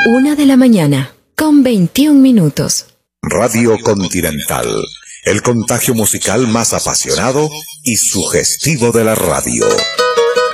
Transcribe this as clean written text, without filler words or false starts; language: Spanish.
1:00 con 21 minutos. Radio Continental, el contagio musical más apasionado y sugestivo de la radio.